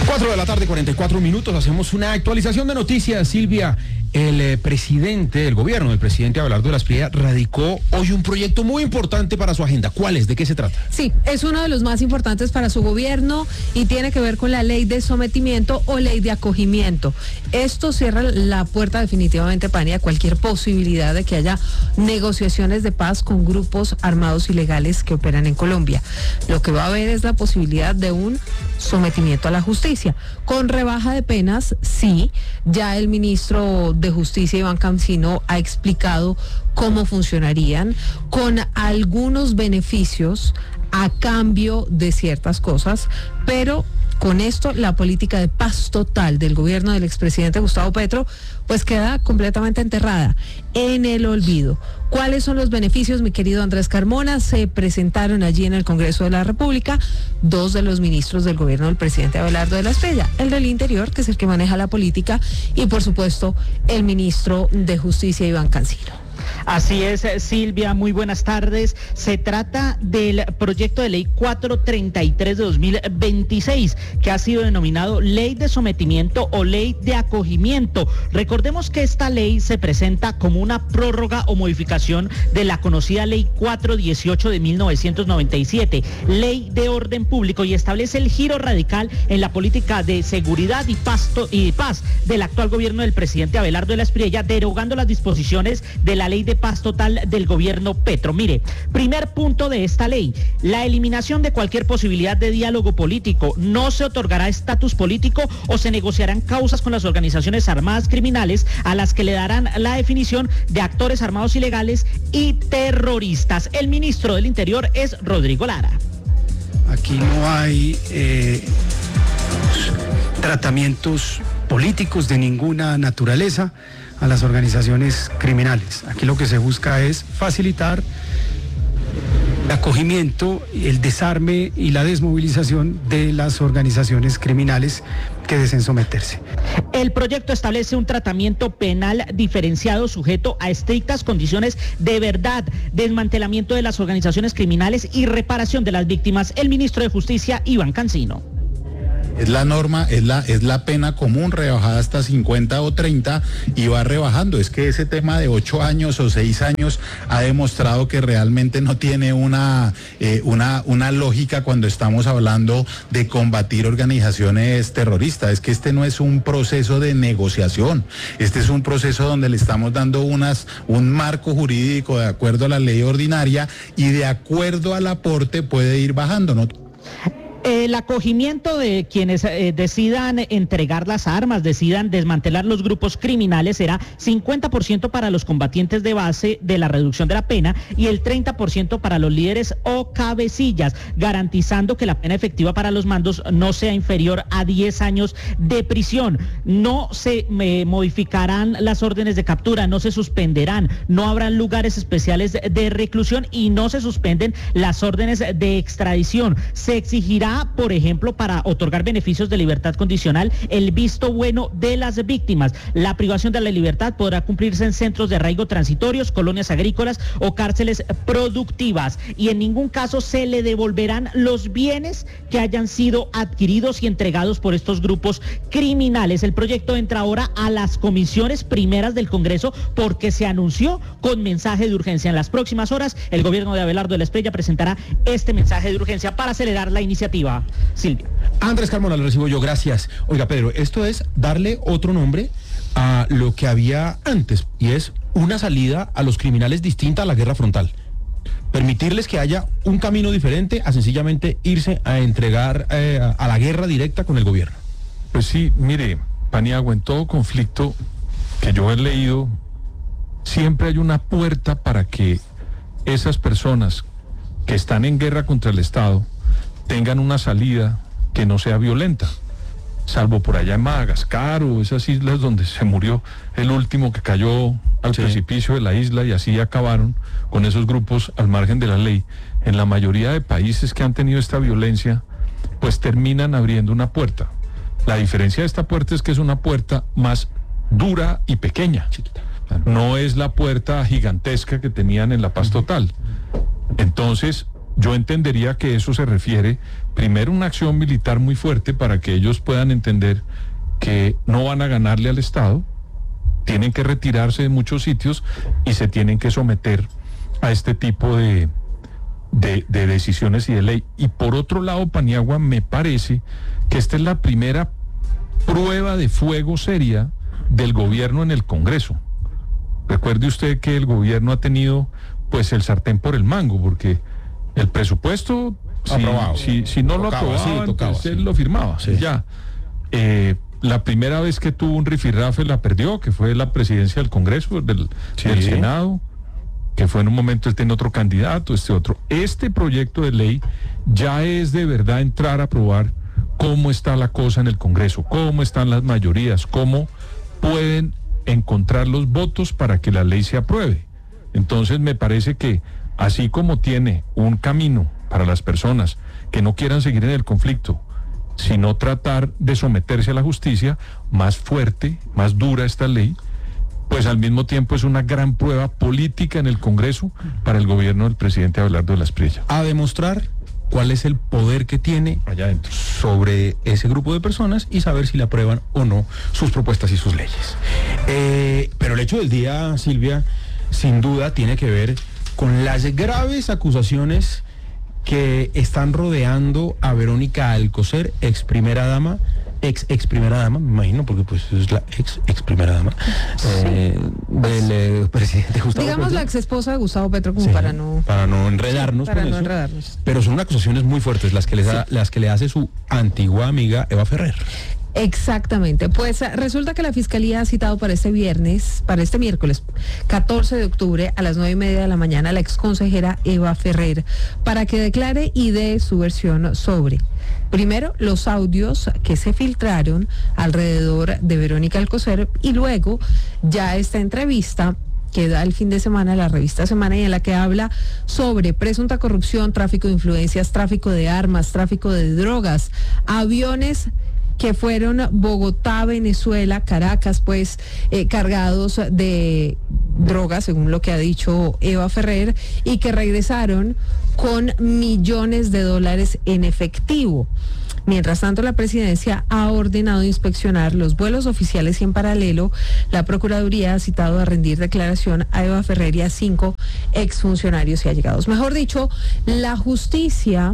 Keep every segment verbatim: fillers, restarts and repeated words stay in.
cuatro de la tarde, cuarenta y cuatro minutos, hacemos una actualización de noticias. Silvia, el eh, presidente, el gobierno del presidente Abelardo de la Espriella radicó hoy un proyecto muy importante para su agenda. ¿Cuál es? ¿De qué se trata? Sí, es uno de los más importantes para su gobierno y tiene que ver con la ley de sometimiento o ley de acogimiento. Esto cierra la puerta definitivamente, Pani, a cualquier posibilidad de que haya negociaciones de paz con grupos armados ilegales que operan en Colombia. Lo que va a haber es la posibilidad de un sometimiento a la justicia. Con rebaja de penas, sí, ya el ministro de Justicia, Iván Cancino, ha explicado cómo funcionarían, con algunos beneficios a cambio de ciertas cosas, pero con esto la política de paz total del gobierno del expresidente Gustavo Petro pues queda completamente enterrada en el olvido. ¿Cuáles son los beneficios, mi querido Andrés Carmona? Se presentaron allí en el Congreso de la República dos de los ministros del gobierno del presidente Abelardo de la Espriella, el del Interior, que es el que maneja la política, y por supuesto el ministro de Justicia, Iván Cancino. Así es, Silvia, muy buenas tardes. Se trata del proyecto de ley cuatrocientos treinta y tres de dos mil veintiséis, que ha sido denominado Ley de Sometimiento o Ley de Acogimiento. Recordemos que esta ley se presenta como una prórroga o modificación de la conocida Ley cuatrocientos dieciocho de mil novecientos noventa y siete, Ley de Orden Público, y establece el giro radical en la política de seguridad y paz, y paz del actual gobierno del presidente Abelardo de la Espriella, derogando las disposiciones de la Ley de Paz Total del gobierno Petro. Mire, primer punto de esta ley: la eliminación de cualquier posibilidad de diálogo político. No se otorgará estatus político o se negociarán causas con las organizaciones armadas criminales, a las que le darán la definición de actores armados ilegales y terroristas. El ministro del Interior es Rodrigo Lara. Aquí no hay eh, tratamientos políticos de ninguna naturaleza a las organizaciones criminales. Aquí lo que se busca es facilitar el acogimiento, el desarme y la desmovilización de las organizaciones criminales que deseen someterse. El proyecto establece un tratamiento penal diferenciado sujeto a estrictas condiciones de verdad, desmantelamiento de las organizaciones criminales y reparación de las víctimas. El ministro de Justicia, Iván Cancino. Es la norma, es la, es la pena común rebajada hasta cincuenta o treinta y va rebajando. Es que ese tema de ocho años o seis años ha demostrado que realmente no tiene una, eh, una, una lógica cuando estamos hablando de combatir organizaciones terroristas. Es que este no es un proceso de negociación, este es un proceso donde le estamos dando unas, un marco jurídico de acuerdo a la ley ordinaria y de acuerdo al aporte puede ir bajando, ¿no? El acogimiento de quienes eh, decidan entregar las armas, decidan desmantelar los grupos criminales, será cincuenta por ciento para los combatientes de base de la reducción de la pena y el treinta por ciento para los líderes o cabecillas, garantizando que la pena efectiva para los mandos no sea inferior a diez años de prisión. No se eh, modificarán las órdenes de captura, no se suspenderán, no habrán lugares especiales de, de reclusión y no se suspenden las órdenes de extradición. Se exigirá, por ejemplo, para otorgar beneficios de libertad condicional, el visto bueno de las víctimas. La privación de la libertad podrá cumplirse en centros de arraigo transitorios, colonias agrícolas o cárceles productivas, y en ningún caso se le devolverán los bienes que hayan sido adquiridos y entregados por estos grupos criminales. El proyecto entra ahora a las comisiones primeras del Congreso porque se anunció con mensaje de urgencia. En las próximas horas, el gobierno de Abelardo de la Espriella presentará este mensaje de urgencia para acelerar la iniciativa. Silvia. Andrés Carmona, lo recibo yo, gracias. Oiga, Pedro, esto es darle otro nombre a lo que había antes, y es una salida a los criminales distinta a la guerra frontal. Permitirles que haya un camino diferente a sencillamente irse a entregar eh, a la guerra directa con el gobierno. Pues sí, mire, Paniagua, en todo conflicto que yo he leído, siempre hay una puerta para que esas personas que están en guerra contra el Estado tengan una salida que no sea violenta, salvo por allá en Madagascar o esas islas donde se murió el último que cayó al sí. precipicio de la isla, y así acabaron con esos grupos al margen de la ley. En la mayoría de países que han tenido esta violencia, pues terminan abriendo una puerta. La diferencia de esta puerta es que es una puerta más dura y pequeña. No es la puerta gigantesca que tenían en la Paz Total. Entonces, yo entendería que eso se refiere primero a una acción militar muy fuerte para que ellos puedan entender que no van a ganarle al Estado, tienen que retirarse de muchos sitios y se tienen que someter a este tipo de, de, de decisiones y de ley. Y por otro lado, Paniagua, me parece que esta es la primera prueba de fuego seria del gobierno en el Congreso. Recuerde usted que el gobierno ha tenido pues el sartén por el mango, porque el presupuesto, si, aprobado. si, si no Tocaba, lo aprobaban, sí, tocaba, pues él sí. lo firmaba, Sí. ya. Eh, la primera vez que tuvo un rifirrafe la perdió, que fue la presidencia del Congreso, del, Sí. del Senado, que fue en un momento él tiene otro candidato, este otro. Este proyecto de ley ya es de verdad entrar a probar cómo está la cosa en el Congreso, cómo están las mayorías, cómo pueden encontrar los votos para que la ley se apruebe. Entonces me parece que así como tiene un camino para las personas que no quieran seguir en el conflicto, sino tratar de someterse a la justicia, más fuerte, más dura esta ley, pues al mismo tiempo es una gran prueba política en el Congreso para el gobierno del presidente Abelardo de la Espriella. A demostrar cuál es el poder que tiene Allá adentro. sobre ese grupo de personas y saber si le aprueban o no sus propuestas y sus leyes. Eh, pero el hecho del día, Silvia, sin duda tiene que ver con las graves acusaciones que están rodeando a Verónica Alcocer, ex primera dama, ex ex primera dama, me imagino, porque pues es la ex ex primera dama eh, del eh, presidente Gustavo Digamos Petro. la ex esposa de Gustavo Petro, como Sí, para no... para no enredarnos para con no eso. enredarnos. Pero son acusaciones muy fuertes las que, les da- las que le hace su antigua amiga Eva Ferrer. Exactamente, pues eh, resulta que la Fiscalía ha citado para este viernes, para este miércoles catorce de octubre a las nueve y media de la mañana a la exconsejera Eva Ferrer para que declare y dé su versión sobre, primero, los audios que se filtraron alrededor de Verónica Alcocer y luego ya esta entrevista que da el fin de semana la revista Semana y en la que habla sobre presunta corrupción, tráfico de influencias, tráfico de armas, tráfico de drogas, aviones que fueron Bogotá, Venezuela, Caracas, pues eh, cargados de drogas, según lo que ha dicho Eva Ferrer, y que regresaron con millones de dólares en efectivo. Mientras tanto, la presidencia ha ordenado inspeccionar los vuelos oficiales y en paralelo, la Procuraduría ha citado a rendir declaración a Eva Ferrer y a cinco exfuncionarios y allegados. Mejor dicho, la justicia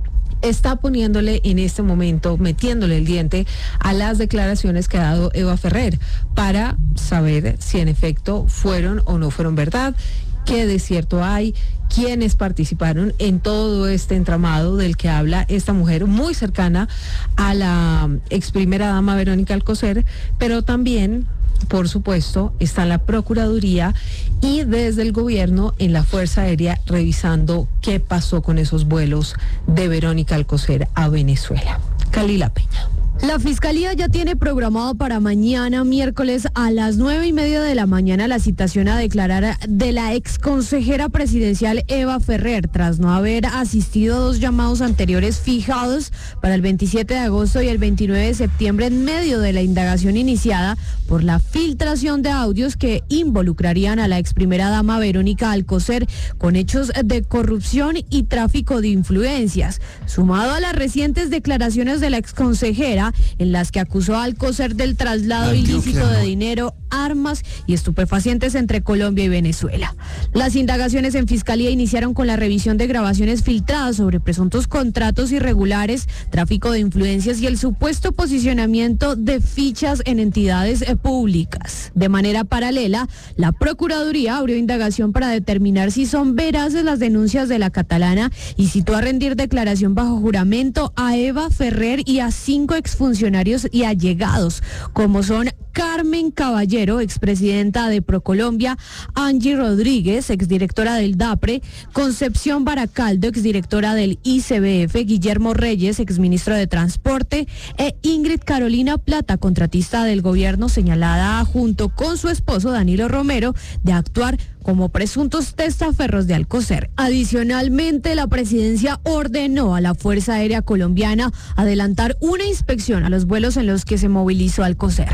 está poniéndole en este momento, metiéndole el diente a las declaraciones que ha dado Eva Ferrer para saber si en efecto fueron o no fueron verdad, qué de cierto hay, quiénes participaron en todo este entramado del que habla esta mujer muy cercana a la ex primera dama Verónica Alcocer, pero también, por supuesto, está la Procuraduría y desde el gobierno en la Fuerza Aérea revisando qué pasó con esos vuelos de Verónica Alcocer a Venezuela. Kalila Peña. La Fiscalía ya tiene programado para mañana, miércoles, a las nueve y media de la mañana, la citación a declarar de la ex consejera presidencial Eva Ferrer, tras no haber asistido a dos llamados anteriores fijados para el veintisiete de agosto y el veintinueve de septiembre en medio de la indagación iniciada por la filtración de audios que involucrarían a la ex primera dama Verónica Alcocer con hechos de corrupción y tráfico de influencias, sumado a las recientes declaraciones de la ex consejera en las que acusó a Alcocer del traslado ilícito de dinero, armas y estupefacientes entre Colombia y Venezuela. Las indagaciones en Fiscalía iniciaron con la revisión de grabaciones filtradas sobre presuntos contratos irregulares, tráfico de influencias y el supuesto posicionamiento de fichas en entidades eh, públicas. De manera paralela, la Procuraduría abrió indagación para determinar si son veraces las denuncias de la catalana y citó a rendir declaración bajo juramento a Eva Ferrer y a cinco exfuncionarios y allegados, como son Carmen Caballero, expresidenta de Procolombia, Angie Rodríguez, exdirectora del DAPRE, Concepción Baracaldo, exdirectora del I C B F, Guillermo Reyes, exministro de Transporte, e Ingrid Carolina Plata, contratista del gobierno, señalada junto con su esposo Danilo Romero de actuar como presuntos testaferros de Alcocer. Adicionalmente, la presidencia ordenó a la Fuerza Aérea Colombiana adelantar una inspección a los vuelos en los que se movilizó Alcocer. El ministro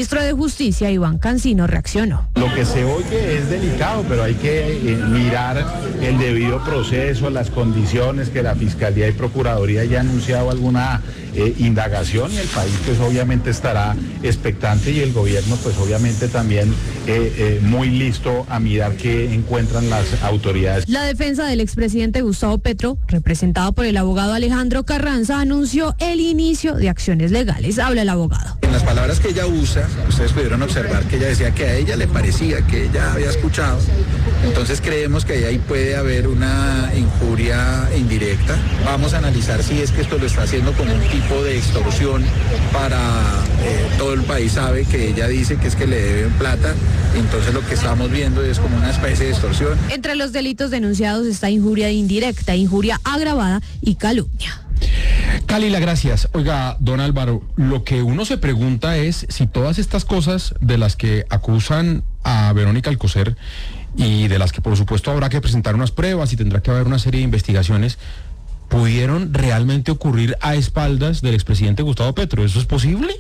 ministro de Justicia, Iván Cancino, reaccionó. Lo que se oye es delicado, pero hay que eh, mirar el debido proceso, las condiciones, que la Fiscalía y Procuraduría ya han anunciado alguna eh, indagación, y el país pues obviamente estará expectante, y el gobierno pues obviamente también eh, eh, muy listo a mirar qué encuentran las autoridades. La defensa del expresidente Gustavo Petro, representado por el abogado Alejandro Carranza, anunció el inicio de acciones legales. Habla el abogado. En las palabras que ella usa, ustedes pudieron observar que ella decía que a ella le parecía que ella había escuchado. Entonces creemos que ahí puede haber una injuria indirecta. Vamos a analizar si es que esto lo está haciendo como un tipo de extorsión para eh, todo el país sabe que ella dice que es que le deben plata. Entonces lo que estamos viendo es como una especie de extorsión. Entre los delitos denunciados está injuria indirecta, injuria agravada y calumnia. Calila, gracias. Oiga, don Álvaro, lo que uno se pregunta es si todas estas cosas de las que acusan a Verónica Alcocer y de las que por supuesto habrá que presentar unas pruebas y tendrá que haber una serie de investigaciones, pudieron realmente ocurrir a espaldas del expresidente Gustavo Petro. ¿Eso es posible?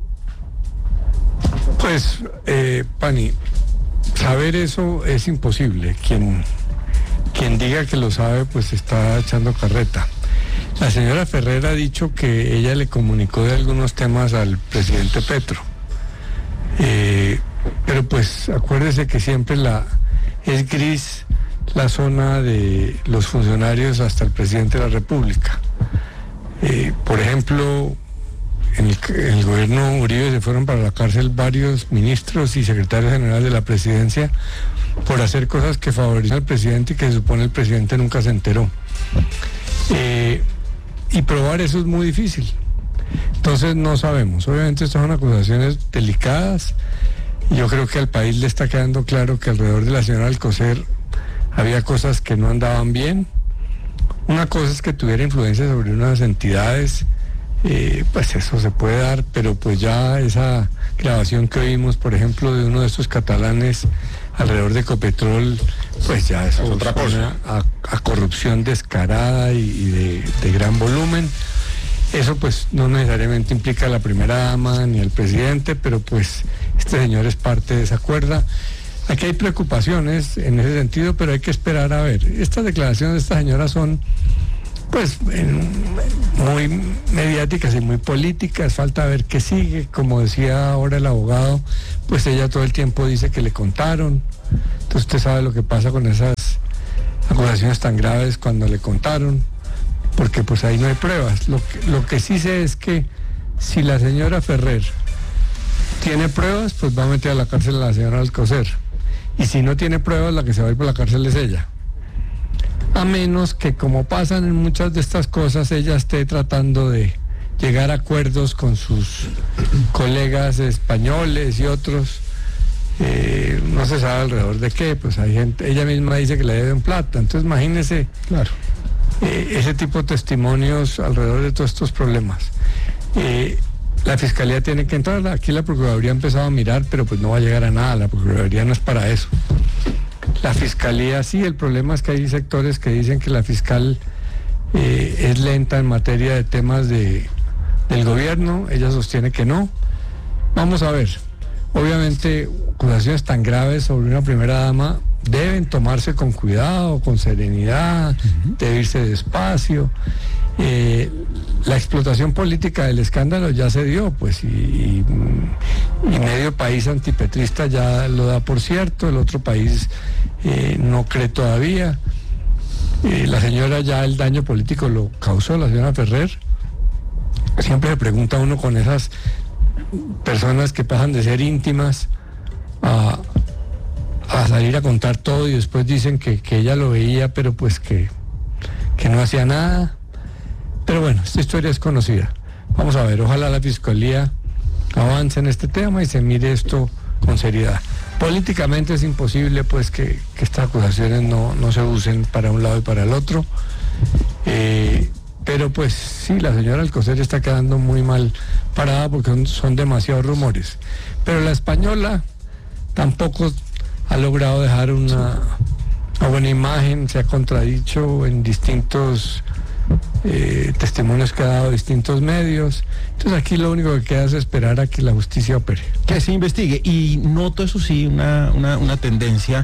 Pues, eh, Pani, saber eso es imposible. Quien, quien diga que lo sabe, pues está echando carreta. La señora Ferrer ha dicho que ella le comunicó de algunos temas al presidente Petro. Eh, pero pues acuérdese que siempre la es gris la zona de los funcionarios hasta el presidente de la República. Eh, por ejemplo, en el, en el gobierno Uribe se fueron para la cárcel varios ministros y secretarios generales de la presidencia por hacer cosas que favorecen al presidente y que se supone el presidente nunca se enteró. Eh, y probar eso es muy difícil. Entonces no sabemos. Obviamente estas son acusaciones delicadas. Yo creo que al país le está quedando claro que alrededor de la señora Alcocer había cosas que no andaban bien. Una cosa es que tuviera influencia sobre unas entidades, eh, pues eso se puede dar, pero pues ya esa grabación que oímos, por ejemplo, de uno de estos catalanes alrededor de Ecopetrol, pues ya eso es otra cosa, a, a corrupción descarada y, y de, de gran volumen. Eso pues no necesariamente implica a la primera dama ni al presidente, pero pues este señor es parte de esa cuerda. Aquí hay preocupaciones en ese sentido, pero hay que esperar a ver. Estas declaraciones de esta señora son pues en, muy mediáticas y muy políticas, falta ver qué sigue. Como decía ahora el abogado, pues ella todo el tiempo dice que le contaron. Entonces usted sabe lo que pasa con esas acusaciones tan graves cuando le contaron, porque pues ahí no hay pruebas. Lo que, lo que sí sé es que si la señora Ferrer tiene pruebas, pues va a meter a la cárcel a la señora Alcocer. Y si no tiene pruebas, la que se va a ir por la cárcel es ella. A menos que, como pasan en muchas de estas cosas, ella esté tratando de llegar a acuerdos con sus colegas españoles y otros. Eh, no se sabe alrededor de qué, pues hay gente, ella misma dice que le deben plata. Entonces imagínese, claro, eh, ese tipo de testimonios alrededor de todos estos problemas. Eh, La Fiscalía tiene que entrar, aquí la Procuraduría ha empezado a mirar, pero pues no va a llegar a nada, la Procuraduría no es para eso. La Fiscalía sí, el problema es que hay sectores que dicen que la fiscal eh, es lenta en materia de temas de, del gobierno, ella sostiene que no. Vamos a ver, obviamente acusaciones tan graves sobre una primera dama deben tomarse con cuidado, con serenidad, uh-huh. debe irse despacio. Eh, la explotación política del escándalo ya se dio, pues, y, y, y medio país antipetrista ya lo da por cierto, el otro país eh, no cree todavía. Eh, la señora ya el daño político lo causó, la señora Ferrer. Siempre se pregunta uno con esas personas que pasan de ser íntimas a, a salir a contar todo y después dicen que, que ella lo veía, pero pues que, que no hacía nada. Pero bueno, esta historia es conocida. Vamos a ver, ojalá la Fiscalía avance en este tema y se mire esto con seriedad. Políticamente es imposible pues que, que estas acusaciones no, no se usen para un lado y para el otro. Eh, pero pues sí, la señora Alcocer está quedando muy mal parada porque son, son demasiados rumores. Pero la española tampoco ha logrado dejar una, una buena imagen, se ha contradicho en distintos eh, testimonios que ha dado distintos medios. Entonces aquí lo único que queda es esperar a que la justicia opere. Que se investigue. Y noto, eso sí, una, una, una tendencia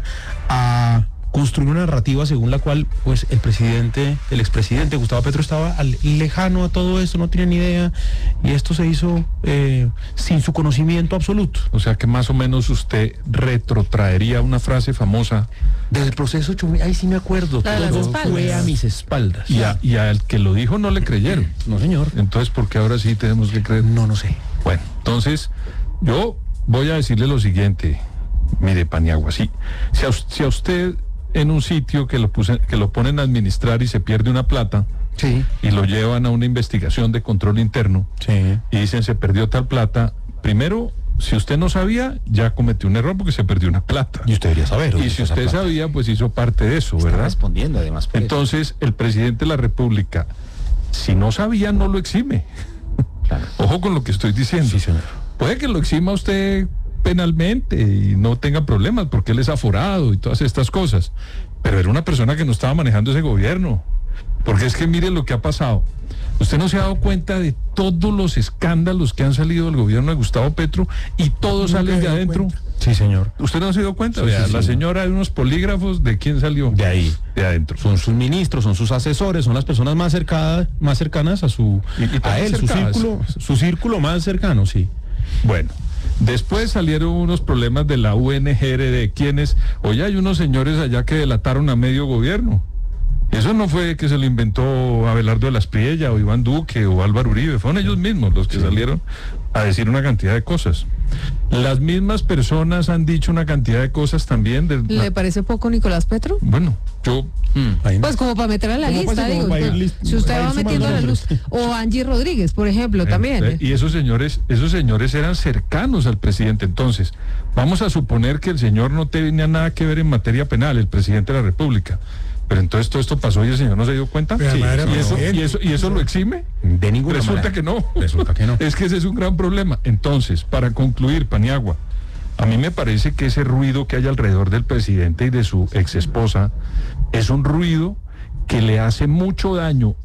a construir una narrativa según la cual pues el presidente, el expresidente Gustavo Petro estaba al, lejano a todo esto, no tenía ni idea, y esto se hizo eh, sin su conocimiento absoluto. O sea que más o menos usted retrotraería una frase famosa. Desde el proceso, Chumí, ahí sí me acuerdo, La de las todo espaldas. fue a mis espaldas. Y, a, y al que lo dijo no le creyeron. No, señor. Entonces, ¿por qué ahora sí tenemos que creer? No, no sé. Bueno, entonces, yo voy a decirle lo siguiente. Mire, Paniagua, sí, si a, si a usted en un sitio que lo, puse, que lo ponen a administrar y se pierde una plata, Sí. y lo llevan a una investigación de control interno, Sí. y dicen se perdió tal plata, primero, si usted no sabía, ya cometió un error porque se perdió una plata. Y usted debería saber. Y si usted sabía, pues hizo parte de eso, ¿verdad? Respondiendo además. por eso. Entonces, el presidente de la República, si no sabía, no lo exime. Claro. Ojo con lo que estoy diciendo. Sí, señor. Puede que lo exima usted penalmente y no tenga problemas porque él es aforado y todas estas cosas. Pero era una persona que no estaba manejando ese gobierno. Porque es que mire lo que ha pasado. Usted no se ha dado cuenta de todos los escándalos que han salido del gobierno de Gustavo Petro y todos salen de adentro. Sí, señor. ¿Usted no se dio cuenta? Sí, Vea, sí, la sí. señora de unos polígrafos, ¿de quién salió? De ahí. De adentro. Son sus ministros, son sus asesores, son las personas más cercanas, más cercanas a su Y- y a también él, su cercanas. círculo, su círculo más cercano, sí. Bueno, después salieron unos problemas de la U N G R de quienes, oye, hay unos señores allá que delataron a medio gobierno. Eso no fue que se lo inventó Abelardo de la Espriella o Iván Duque o Álvaro Uribe, fueron ellos mismos los que salieron a decir una cantidad de cosas. Las mismas personas han dicho una cantidad de cosas también. De, ¿Le parece poco Nicolás Petro? bueno, yo... Ahí no. Pues como para meter a la Como lista, pasa, como digo. para ir pues, list- si usted para ir va metiendo a la sumando luz. O Angie Rodríguez, por ejemplo, también. Eh, Y esos señores, esos señores eran cercanos al presidente. Entonces, vamos a suponer que el señor no tenía nada que ver en materia penal, el presidente de la República. Pero entonces todo esto pasó y el señor no se dio cuenta. Pero además era ¿Y, eso, presidente. y, eso, ¿Y eso lo exime? De ninguna Resulta manera. que no. Resulta que no. Es que ese es un gran problema. Entonces, para concluir, Paniagua, a mí me parece que ese ruido que hay alrededor del presidente y de su ex esposa es un ruido que le hace mucho daño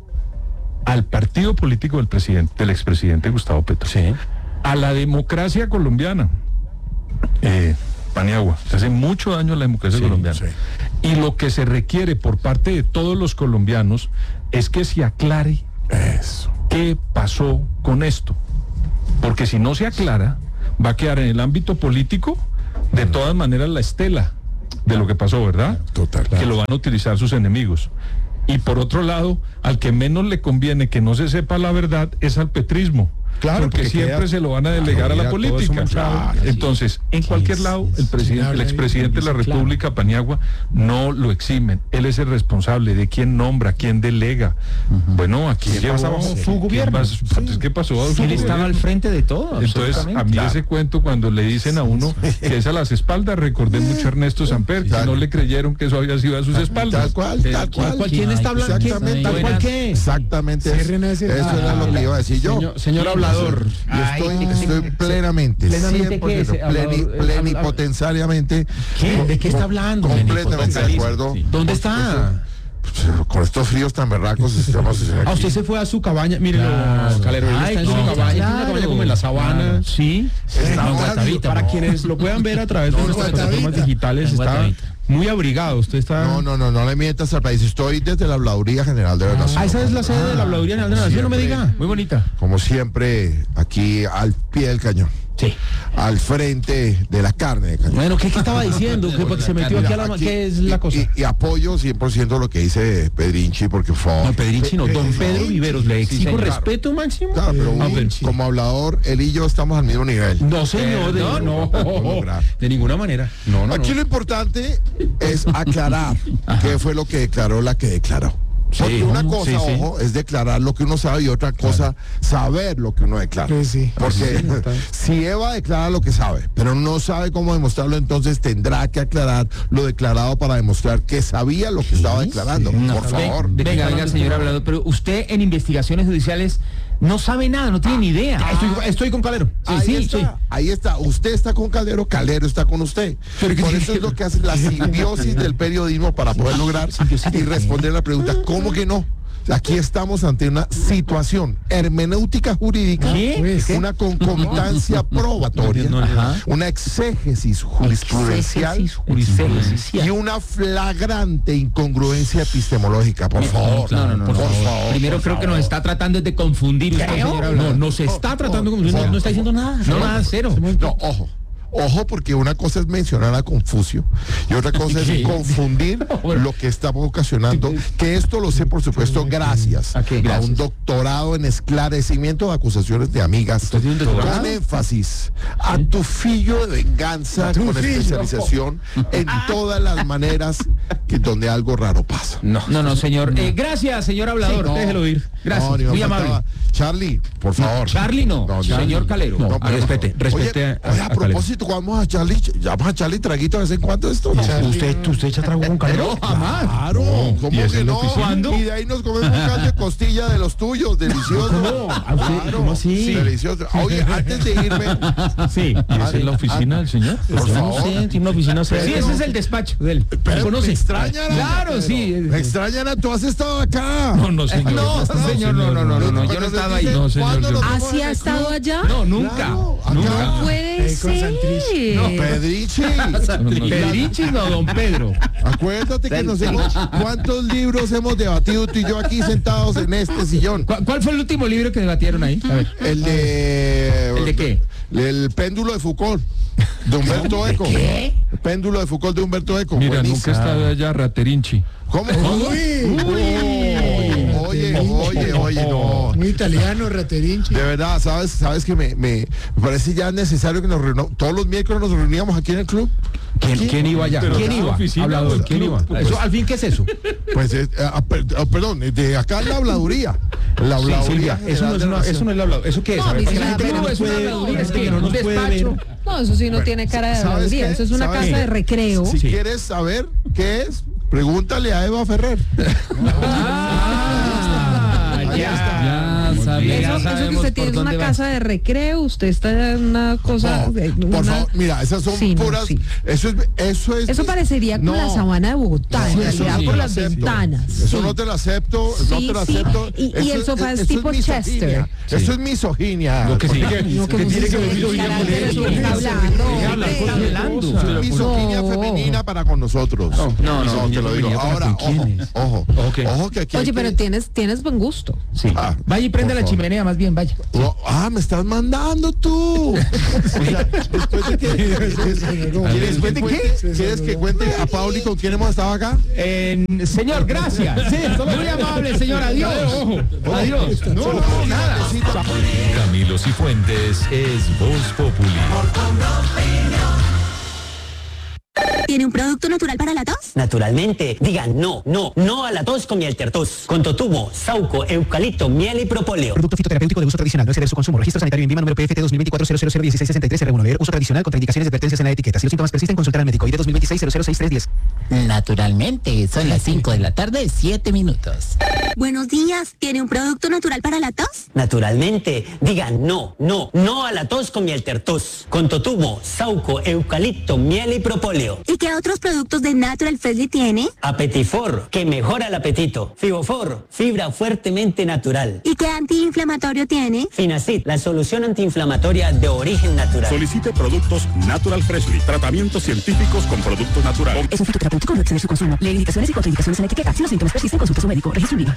al partido político del presidente, del expresidente Gustavo Petro, Sí. a la democracia colombiana. Eh, Paniagua, se hace mucho daño a la democracia Sí, colombiana. sí. Y lo que se requiere por parte de todos los colombianos es que se aclare Eso. qué pasó con esto. Porque si no se aclara, va a quedar en el ámbito político de todas maneras la estela de lo que pasó, ¿verdad? Total. Que lo van a utilizar sus enemigos. Y por otro lado, al que menos le conviene que no se sepa la verdad es al petrismo. Claro, porque, porque siempre queda- se lo van a delegar Claro, a la queda todo eso política. manchado. Entonces, en cualquier lado, el presidente, el expresidente de la República, Paniagua, no lo eximen. Él es el responsable de quién nombra, quién delega. Bueno, aquí ¿Qué llevó pasa bajo su ¿quién gobierno? va- pues, ¿Qué pasó bajo su Él estaba gobierno? al frente de todo. Entonces, a mí absolutamente. ese cuento cuando le dicen a uno que es a las espaldas, recordé mucho a Ernesto Samper, que no le creyeron que eso había sido a sus espaldas. Tal cual, Eh, tal cual. ¿Quién está hablando? ¿Quién- Exactamente. ¿Tal cual qué? Exactamente. es- Cierren ese- Eso era lo que iba a decir yo. Señor, señor hablador. Yo estoy, estoy plenamente, ¿Plenamente cien por qué ciento, es, pleni- hablador? Eh, plenipotensariamente. ¿Qué? ¿De qué está com- hablando? Completamente de acuerdo. ¿Dónde está? Pues, con estos fríos tan berracos estamos aquí. Ah, usted se fue a su cabaña. Mírenlo, Calero. Él Ay, está en su no, cabaña. Tiene una claro. cabaña como en la sabana. Sí. Está En mal, Guatavita, Para no. quienes lo puedan ver a través de No, nuestras Guatavita. plataformas digitales, En está Guatavita. muy abrigado. Usted está. No, no, no, no le mientas al país. Estoy desde la Habladuría General de la Nación. Ah, esa es la sede de la Habladuría General de la Nación, no me diga. Muy bonita. Como siempre, aquí al pie del cañón. Sí. Al frente de la carne de cañón. Bueno, ¿qué, qué estaba diciendo? ¿Qué, porque se metió aquí a la. Aquí- ¿Qué es la y- cosa? Y, y apoyo cien por ciento lo que dice Pedrinchi, porque fue. No, Pedrinchi no, don Pedro Viveros, le exijo señor. respeto máximo. Claro, pero Ah, un- pero sí. como hablador, él y yo estamos al mismo nivel. No, señor, de, Perdón. no, No puedo lograr. de ninguna manera. No, no, Aquí no. lo importante es aclarar qué fue lo que declaró la que declaró. Porque Sí, una sí, cosa, sí. ojo, es declarar lo que uno sabe y otra cosa, saber lo que uno declara. Sí, sí. Porque si Eva declara lo que sabe, pero no sabe cómo demostrarlo, entonces tendrá que aclarar lo declarado para demostrar que sabía lo que estaba declarando. Por favor. Ven- Venga, venga, señor Hablador, pero usted en investigaciones judiciales no sabe nada, no tiene ni idea. Estoy, estoy con Calero. Ahí sí, está, sí. ahí está. Usted está con Calero, Calero está con usted. Por eso es lo que hace la simbiosis del periodismo para poder lograr y responder la pregunta, ¿cómo que no? O Aquí estamos ante una situación hermenéutica jurídica, ¿Qué? una concomitancia probatoria, Ajá. una exégesis jurisprudencial Exégesis. y una flagrante incongruencia epistemológica. Por favor, No, no, no, por no. favor. Primero por creo que favor. nos está tratando de confundir usted, señor No, Hablador. no se está tratando como no, no está diciendo nada. No, nada, cero. No, ojo. Ojo, porque una cosa es mencionar a Confucio y otra cosa es confundir lo que está ocasionando, que esto lo sé, por supuesto, gracias ¿A qué? a Gracias. un doctorado en esclarecimiento de acusaciones de amigas, tiene un doctorado? con énfasis a tu fillo de venganza, con especialización en todas las maneras que donde algo raro pasa. No, No, no, señor. Eh, gracias, señor Hablador. No. déjelo ir. Gracias, No, ni me muy faltaba. amable. Charlie, por favor. Charlie no, señor Calero. No, pero- respete, respete Oye, a- oye, a- a, a propósito, vamos a Charlie, vamos a Charlie traguito de vez en cuando esto. ¿No? ¿Usted, usted echa trago con calero? No, jamás. Claro, ¿cómo ¿y esa que es la no? oficina? Y de ahí nos comemos un caldo de costilla de los tuyos, delicioso. ¿Cómo? ¿A usted? Claro, ¿Cómo así? sí, delicioso. Oye, antes de irme, Sí. ¿Y esa es la oficina del señor? por favor. Sí, tiene una oficina Sí, seria. ese es el despacho de él. Pero conoce? me extrañan. Claro, sí. Me extrañan, a- tú has estado acá. No, no, señor. No, señor, no, no, no, no, no, yo no estaba ahí. No, señor, ¿Cuándo yo- nos ¿Ah, vemos sí en ha el estado club? allá? No, nunca. Claro, acá. Nunca. No puede ser. Pedrichi. Pedrichis no, don Pedro. Acuérdate que nos hemos, ¿cuántos libros hemos debatido tú y yo aquí sentados en este sillón? ¿Cuál, cuál fue el último libro que debatieron ahí? A ver. El de... ¿El de qué? El péndulo de Foucault, de Humberto Eco. qué? El péndulo de Foucault de Humberto Eco. Mira, buenísimo. nunca he estado allá, Raterinchi. ¿Cómo? Uy, oye, oye, oye, no. Muy italiano, Raterinchi. De verdad, sabes, sabes que me, me, me parece ya necesario que nos reunamos. Todos los miércoles nos reuníamos aquí en el club. ¿Quién, quién iba allá? Pero ¿Quién ¿es la iba? oficina Hablador, o el ¿quién club? iba? Eso, ¿al fin qué es eso? Pues, eh, ah, per- ah, perdón, de acá la habladuría. La Sí, habladuría. Silvia, eso no es una- eso no es la hablador. ¿Eso qué es? No, A ver, mi para que la señora, gente que pero no es una puede- habladuría, la es gente que que no nos puede despacho. ver. No, eso sí no tiene cara de ¿sabes habladuría. qué? Eso es una ¿Sabes casa qué? de recreo. Si quieres saber qué es, pregúntale a Eva Ferrer. Ah, Ahí ya, está. ya sabía, Eso, ya eso que sabemos usted tiene por es una dónde va. casa de recreo, usted está en una cosa... No, eh, por una- favor, mira, esas son Sí, no, puras. sí. Eso es, eso es. Eso parecería como No. la sabana de Bogotá, No, en eso realidad sí, por no las lo acepto. ventanas. Eso Sí. no te lo acepto, no Sí, te lo sí. acepto. Y- y Eso el sofá es eso tipo misoginia. Chester. Eso es misoginia. Lo que sí, que, No, que que tiene que ver misoginia misoginia con con eso, eso. ¿qué está hablando? hablar con Hombre. hablando. Eso es misoginia No. femenina para con nosotros. No, no, no, te lo digo. femenina para Ahora, con ojo, quiénes. ojo, Ojo, ¿qué? ojo que aquí hay Oye, que- pero tienes, tienes buen gusto. Sí. Ah, Vaya y prenda por la favor. chimenea, más bien, vaya. Oh, ah, me estás mandando tú. O sea, después de que, ¿Quieres, ¿Después de que qué? cuente, ¿Quieres que cuente a Pauli con quién hemos estado acá? Eh, señor, gracias. Sí, muy amable, señor. Adiós. Adiós. No, no, nada. Camilo Cifuentes es Voz Populi. ¿Tiene un producto natural para la tos? Naturalmente, digan no, no, no a la tos con miel tertos. Con totumo, sauco, eucalipto, miel y propóleo. Producto fitoterapéutico de uso tradicional, no exceder su consumo. Registro sanitario en Vima número P F T dos mil veinticuatro cero cero cero dieciséis sesenta y tres R uno. Leer uso tradicional con indicaciones y advertencias en la etiqueta. Si los síntomas persisten, consultar al médico. I D dos mil veintiséis cero cero seis tres diez. Naturalmente, son las cinco de la tarde, siete minutos. Buenos días. ¿Tiene un producto natural para la tos? Naturalmente, digan no, no, no a la tos con miel tertos. Con totumo, sauco, eucalipto, miel y propóleo. ¿Y qué otros productos de Natural Freshly tiene? Apetifor, que mejora el apetito. Fibofor, fibra fuertemente natural. ¿Y qué antiinflamatorio tiene? Finacid, la solución antiinflamatoria de origen natural. Solicite productos Natural Freshly, tratamientos científicos con productos naturales. Es un fitoterapéutico, no exceder su consumo. Lee indicaciones y contraindicaciones en la etiqueta. Si los síntomas persisten, consulte a su médico. Registro Viva.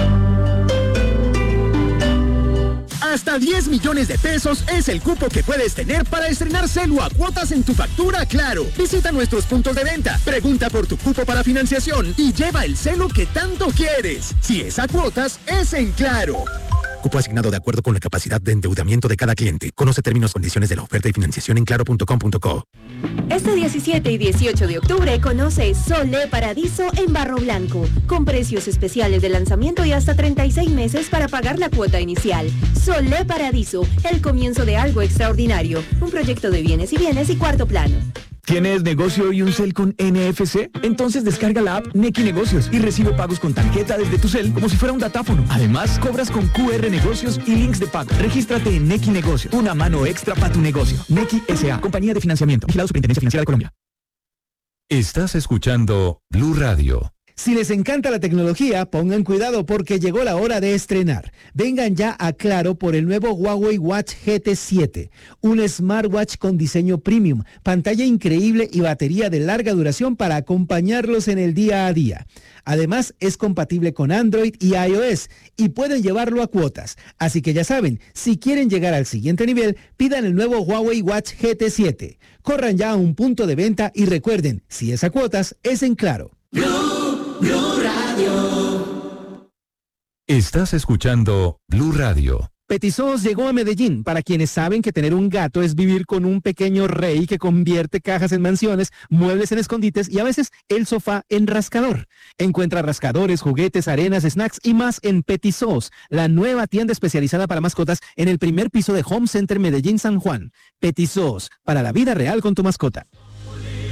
Hasta diez millones de pesos es el cupo que puedes tener para estrenar Celu a cuotas en tu factura Claro. Visita nuestros puntos de venta, pregunta por tu cupo para financiación y lleva el Celu que tanto quieres. Si es a cuotas, es en Claro. Cupo asignado de acuerdo con la capacidad de endeudamiento de cada cliente. Conoce términos y condiciones de la oferta y financiación en claro punto com punto co. Este diecisiete y dieciocho de octubre conoce Solé Paradiso en Barro Blanco, con precios especiales de lanzamiento y hasta treinta y seis meses para pagar la cuota inicial. Solé Paradiso, el comienzo de algo extraordinario, un proyecto de bienes y bienes y cuarto plano. ¿Tienes negocio y un cel con N F C? Entonces descarga la app Nequi Negocios y recibe pagos con tarjeta desde tu cel como si fuera un datáfono. Además, cobras con Q R Negocios y links de pago. Regístrate en Nequi Negocios, una mano extra para tu negocio. Nequi S A, compañía de financiamiento. Vigilado Superintendencia Financiera de Colombia. Estás escuchando Blue Radio. Si les encanta la tecnología, pongan cuidado porque llegó la hora de estrenar. Vengan ya a Claro por el nuevo Huawei Watch G T siete, un smartwatch con diseño premium, pantalla increíble y batería de larga duración para acompañarlos en el día a día. Además, es compatible con Android y iOS y pueden llevarlo a cuotas. Así que ya saben, si quieren llegar al siguiente nivel, pidan el nuevo Huawei Watch G T siete. Corran ya a un punto de venta y recuerden, si es a cuotas, es en Claro. Blue Radio. Estás escuchando Blue Radio. Petisos llegó a Medellín. Para quienes saben que tener un gato es vivir con un pequeño rey que convierte cajas en mansiones, muebles en escondites y a veces el sofá en rascador. Encuentra rascadores, juguetes, arenas, snacks y más en Petisos, la nueva tienda especializada para mascotas en el primer piso de Home Center Medellín San Juan. Petisos, para la vida real con tu mascota.